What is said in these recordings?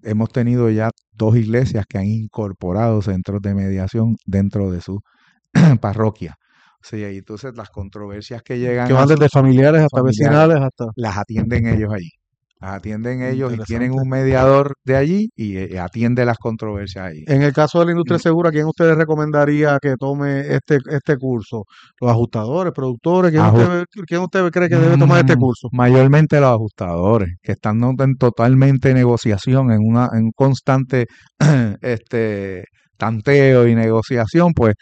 hemos tenido ya 2 iglesias que han incorporado centros de mediación dentro de su parroquia. O sea, y entonces las controversias que Que llegan a van sus desde familiares hasta familiares vecinales hasta... las atienden ellos allí. Las atienden ellos y tienen Interesante. un mediador de allí y atiende las controversias allí. En el caso de la industria segura, ¿quién ustedes recomendaría que tome este curso? ¿Los ajustadores, productores? Aju- Quién usted cree que debe tomar este curso? Mayormente los ajustadores, que están en totalmente negociación, en un constante este, tanteo y negociación, pues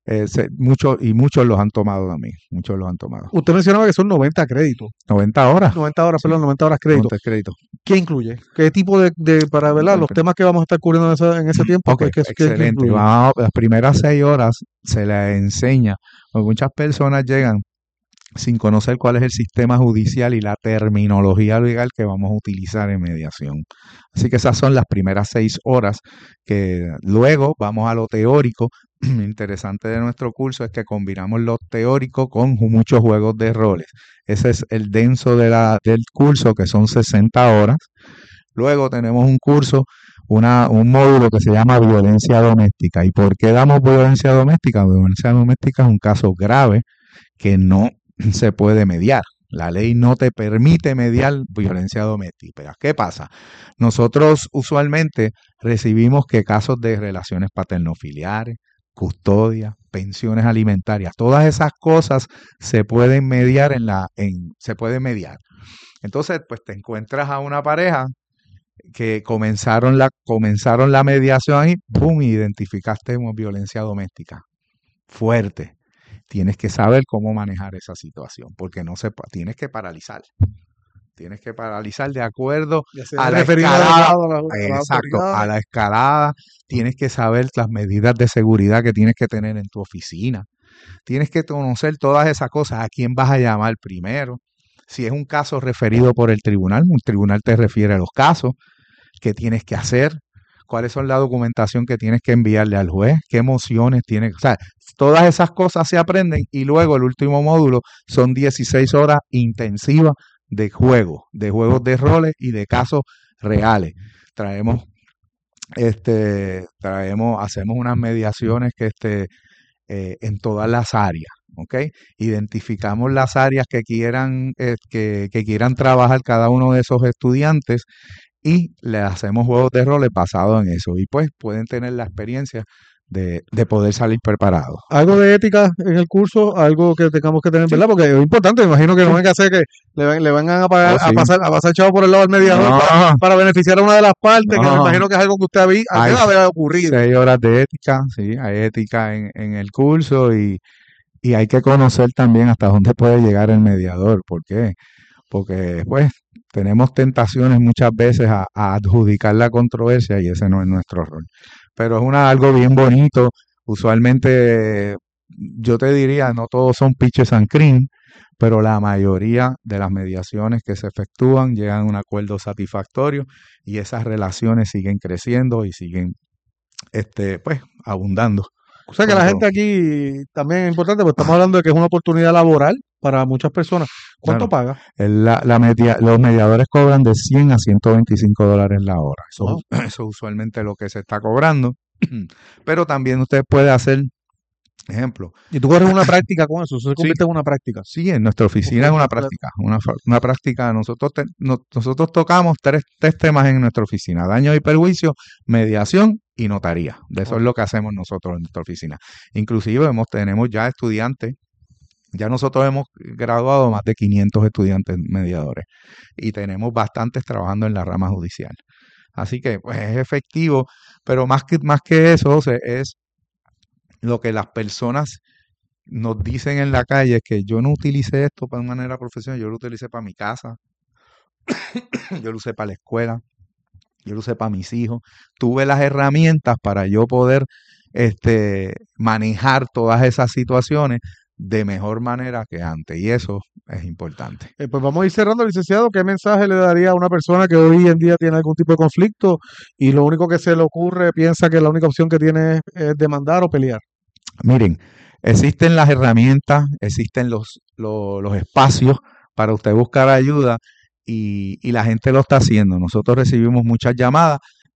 muchos los han tomado también, muchos los han tomado. Usted mencionaba que son 90 créditos, 90 horas, 90 horas, sí, perdón, 90 horas crédito. 90 créditos. ¿Qué incluye? ¿Qué tipo para ver los temas que vamos a estar cubriendo en ese tiempo? Ok, Pues, ¿qué excelente. incluye? Las primeras 6 horas se les enseña, porque muchas personas llegan sin conocer cuál es el sistema judicial y la terminología legal que vamos a utilizar en mediación. Así que esas son las primeras 6 horas, que luego vamos a lo teórico. Interesante de nuestro curso es que combinamos lo teórico con muchos juegos de roles. Ese es el denso del curso, que son 60 horas. Luego tenemos un curso, un módulo que se llama violencia doméstica. ¿Y por qué damos violencia doméstica? Violencia doméstica es un caso grave que no se puede mediar. La ley no te permite mediar violencia doméstica. ¿Qué pasa? Nosotros usualmente recibimos que casos de relaciones paternofiliares, custodia, pensiones alimentarias, todas esas cosas se pueden mediar se pueden mediar. Entonces, pues te encuentras a una pareja que comenzaron la mediación ahí, ¡pum! Identificaste una violencia doméstica fuerte. Tienes que saber cómo manejar esa situación, porque tienes que paralizar. Tienes que paralizar de acuerdo a la escalada. Exacto, a la escalada. Tienes que saber las medidas de seguridad que tienes que tener en tu oficina. Tienes que conocer todas esas cosas. ¿A quién vas a llamar primero? Si es un caso referido por el tribunal te refiere a los casos. ¿Qué tienes que hacer? ¿Cuáles son la documentación que tienes que enviarle al juez? ¿Qué mociones tienes? O sea, todas esas cosas se aprenden y luego el último módulo son 16 horas intensivas de juegos de roles y de casos reales. Hacemos unas mediaciones en todas las áreas, ¿ok? Identificamos las áreas que quieran trabajar cada uno de esos estudiantes y le hacemos juegos de roles basados en eso. Y pues pueden tener la experiencia de poder salir preparados. Algo de ética en el curso, algo que tengamos que tener, ¿verdad? Porque es importante, me imagino que no venga a ser que le vengan a pagar, Sí. a pasar chavo por el lado del mediador para beneficiar a una de las partes, que me imagino que es algo que usted debe haber ocurrido. 6 horas de ética, sí, hay ética en el curso y hay que conocer también hasta dónde puede llegar el mediador. ¿Por qué? Porque pues tenemos tentaciones muchas veces a adjudicar la controversia y ese no es nuestro rol. Pero es algo bien bonito. Usualmente, yo te diría, no todos son pitches and cream, pero la mayoría de las mediaciones que se efectúan llegan a un acuerdo satisfactorio y esas relaciones siguen creciendo y siguen pues abundando. O sea que la gente aquí también es importante, porque estamos hablando de que es una oportunidad laboral para muchas personas. ¿Cuánto paga? Los mediadores cobran de 100 a $125 la hora. Eso es usualmente lo que se está cobrando. Pero también usted puede hacer, ejemplo. ¿Y tú corres una práctica con eso? ¿Eso se convierte en una práctica? Sí, en nuestra oficina es una práctica. Una práctica. Nosotros tocamos tres temas en nuestra oficina: daño y perjuicio, mediación y notaría. De eso es lo que hacemos nosotros en nuestra oficina. Inclusive tenemos ya estudiantes. Ya nosotros hemos graduado más de 500 estudiantes mediadores y tenemos bastantes trabajando en la rama judicial. Así que pues, es efectivo, pero más que eso, es lo que las personas nos dicen en la calle, que yo no utilicé esto para manera profesional, yo lo utilicé para mi casa, yo lo usé para la escuela, yo lo usé para mis hijos. Tuve las herramientas para yo poder manejar todas esas situaciones de mejor manera que antes, y eso es importante. Pues vamos a ir cerrando, licenciado. ¿Qué mensaje le daría a una persona que hoy en día tiene algún tipo de conflicto y lo único que se le ocurre, piensa que la única opción que tiene es demandar o pelear? Miren, existen las herramientas, existen los espacios para usted buscar ayuda y la gente lo está haciendo. Nosotros recibimos muchas llamadas.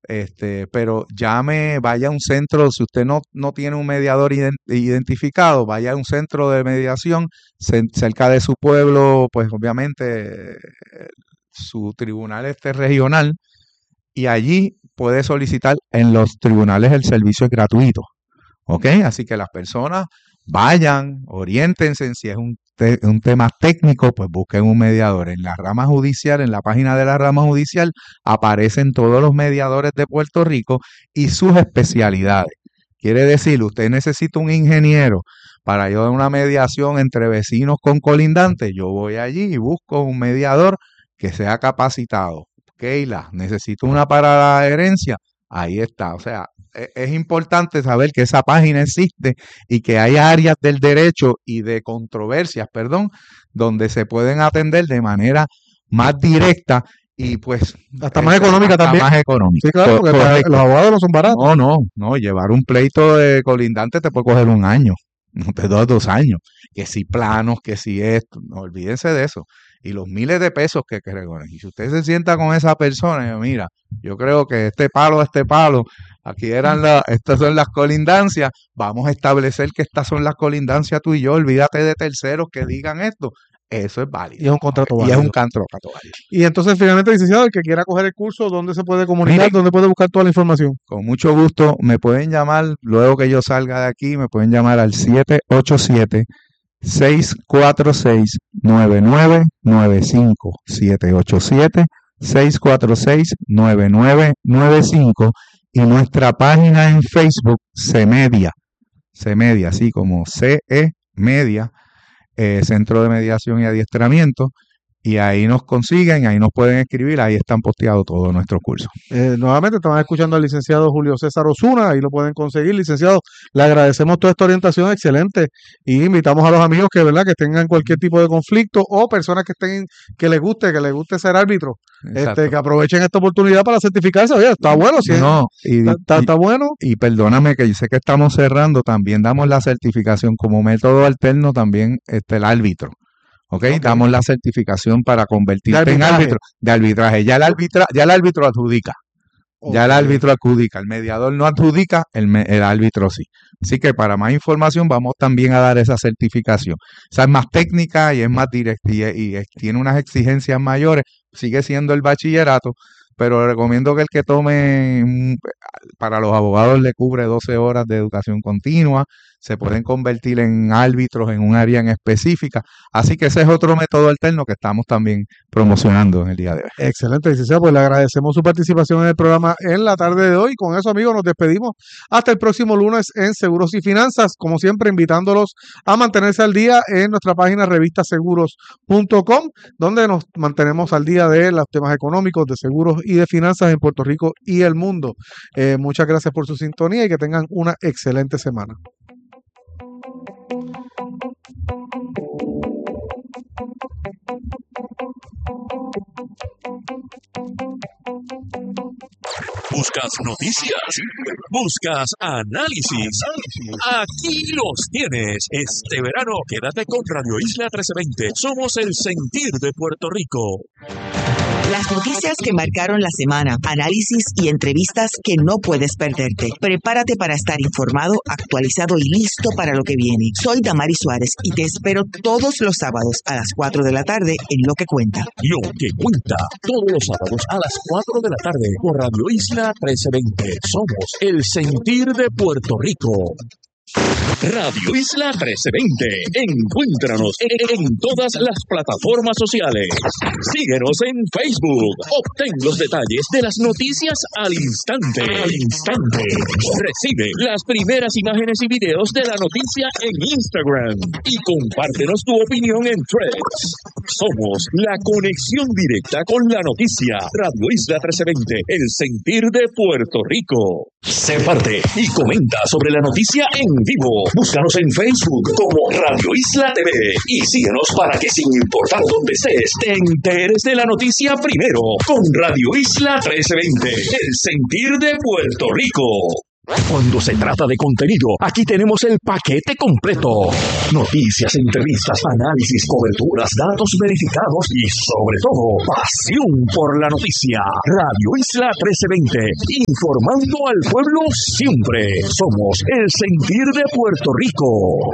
Pero vaya a un centro, si usted no tiene un mediador identificado, vaya a un centro de mediación cerca de su pueblo, pues obviamente su tribunal regional, y allí puede solicitar en los tribunales el servicio es gratuito, ¿ok? Así que las personas vayan, oriéntense, si es un tema técnico, pues busquen un mediador. En la rama judicial, en la página de la rama judicial, aparecen todos los mediadores de Puerto Rico y sus especialidades. Quiere decir, usted necesita un ingeniero para yo dar una mediación entre vecinos con colindantes, yo voy allí y busco un mediador que sea capacitado. Keila, necesito una para la herencia, ahí está. O sea, es importante saber que esa página existe y que hay áreas del derecho y de controversias, donde se pueden atender de manera más directa y pues hasta más económica también. Más económica. Sí, claro, porque los abogados no son baratos. No, llevar un pleito de colindante te puede coger un año, no te da 2 años. Que si planos, que si esto, no olvídense de eso. Y los miles de pesos que recogen. Y si usted se sienta con esa persona, y mira, yo creo que este palo, aquí estas son las colindancias, vamos a establecer que estas son las colindancias tú y yo, olvídate de terceros que digan esto. Eso es válido. Y es un contrato válido. Y es un contrato válido. Y entonces, finalmente, licenciado, el que quiera coger el curso, ¿dónde se puede comunicar? Mire, ¿Dónde puede buscar toda la información? Con mucho gusto, me pueden llamar, luego que yo salga de aquí, me pueden llamar al 787-646-9995. 787-646-9995. Y nuestra página en Facebook, CEMEDIA, así como CE Media, Centro de Mediación y Adiestramiento, y ahí nos consiguen, ahí nos pueden escribir, ahí están posteados todos nuestros cursos. Nuevamente estaban escuchando al licenciado Julio César Osuna, ahí lo pueden conseguir, licenciado. Le agradecemos toda esta orientación excelente y invitamos a los amigos que tengan cualquier tipo de conflicto o personas que les guste ser árbitro, que aprovechen esta oportunidad para certificarse. Oye, está bueno, sí, está bueno. Y perdóname que yo sé que estamos cerrando, también damos la certificación como método alterno, también el árbitro. Okay. Damos la certificación para convertirte en árbitro de arbitraje. Ya el árbitro adjudica. Ya el árbitro adjudica. El mediador no adjudica, el árbitro sí. Así que para más información vamos también a dar esa certificación. O sea, es más técnica y es más directa y tiene unas exigencias mayores. Sigue siendo el bachillerato, pero recomiendo que el que tome, para los abogados le cubre 12 horas de educación continua, se pueden convertir en árbitros en un área en específica, así que ese es otro método alterno que estamos también promocionando en el día de hoy. Excelente, licenciado, pues le agradecemos su participación en el programa en la tarde de hoy. Con eso, amigos, nos despedimos hasta el próximo lunes en Seguros y Finanzas, como siempre invitándolos a mantenerse al día en nuestra página revistaseguros.com, donde nos mantenemos al día de los temas económicos, de seguros y de finanzas en Puerto Rico y el mundo. Muchas gracias por su sintonía y que tengan una excelente semana. ¿Buscas noticias? ¿Buscas análisis? Aquí los tienes. Este verano quédate con Radio Isla 1320. Somos el sentir de Puerto Rico. Las noticias que marcaron la semana, análisis y entrevistas que no puedes perderte. Prepárate para estar informado, actualizado y listo para lo que viene. Soy Damaris Suárez y te espero todos los sábados a las 4 de la tarde en Lo que Cuenta. Lo que Cuenta, todos los sábados a las 4 de la tarde por Radio Isla 1320. Somos el sentir de Puerto Rico. Radio Isla 1320. Encuéntranos en todas las plataformas sociales. Síguenos en Facebook. Obtén los detalles de las noticias al instante. Recibe las primeras imágenes y videos de la noticia en Instagram. Y compártenos tu opinión en Threads. Somos la conexión directa con la noticia. Radio Isla 1320. El sentir de Puerto Rico. Sé parte y comenta sobre la noticia en vivo. Búscanos en Facebook como Radio Isla TV y síguenos para que sin importar dónde estés, te enteres de la noticia primero con Radio Isla 1320, el sentir de Puerto Rico. Cuando se trata de contenido, aquí tenemos el paquete completo. Noticias, entrevistas, análisis, coberturas, datos verificados y, sobre todo, pasión por la noticia. Radio Isla 1320, informando al pueblo siempre. Somos el sentir de Puerto Rico.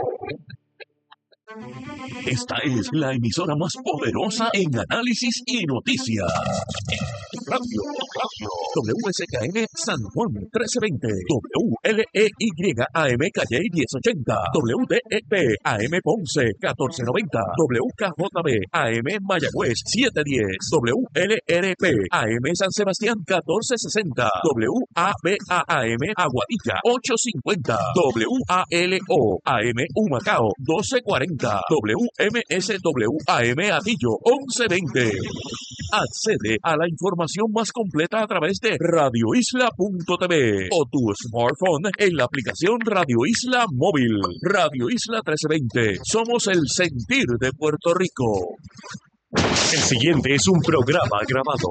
Esta es la emisora más poderosa en análisis y noticias. Radio WSKM San Juan 1320, WLEYAM Calle 1080, WDEP AM Ponce 1490, WKJB AM Mayagüez 710, WLRP AM San Sebastián 1460, WABAM Aguadilla 850, WALO AM Humacao 1240, WMSWAM Atillo 1120. Accede a la información más completa a través de radioisla.tv o tu smartphone en la aplicación Radio Isla Móvil. Radio Isla 1320. Somos el sentir de Puerto Rico. El siguiente es un programa grabado.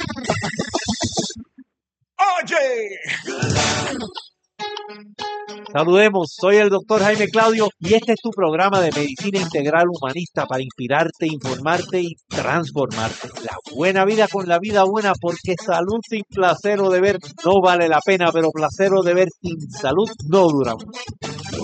¡Oye! Saludemos, soy el doctor Jaime Claudio y este es tu programa de Medicina Integral Humanista para inspirarte, informarte y transformarte. La buena vida con la vida buena, porque salud sin placer o deber no vale la pena, pero placer o deber sin salud no dura mucho.